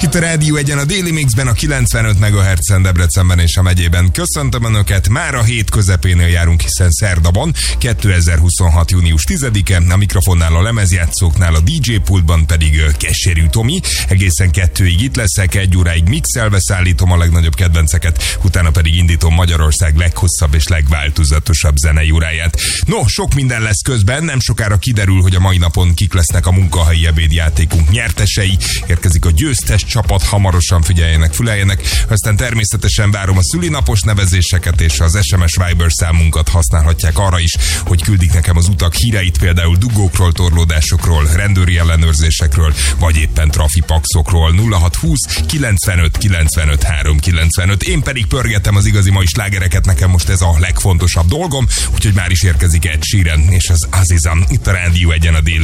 Itt a Rádió Egyen a Daily Mixben, a 95 MHz-en Debrecenben és a megyében. Köszöntöm Önöket, már a hét közepénél járunk, hiszen szerdában, 2026. június 10-e, a mikrofonnál, a lemezjátszóknál, a DJ pultban pedig Keserű Tomi. Egészen 2-ig itt leszek, 1 óráig mixelve szállítom a legnagyobb kedvenceket, utána pedig indítom Magyarország leghosszabb és legváltozatosabb zenei óráját. No, sok minden lesz közben, nem sokára kiderül, hogy a mai napon kik lesznek a munkahelyi ebédjátékunk nyertesei. Érkezik a győztes csapat, hamarosan figyeljenek, füleljenek. Aztán természetesen várom a szülinapos nevezéseket, és az SMS Viber számunkat használhatják arra is, hogy küldik nekem az utak híreit, például dugókról, torlódásokról, rendőri ellenőrzésekről, vagy éppen trafipaxokról. 0620 95 95 395. Én pedig pörgetem az igazi mai slágereket, nekem most ez a legfontosabb dolgom, úgyhogy már is érkezik Ed Sheeran és az Aziza. Itt a Rádió Egyen a Daily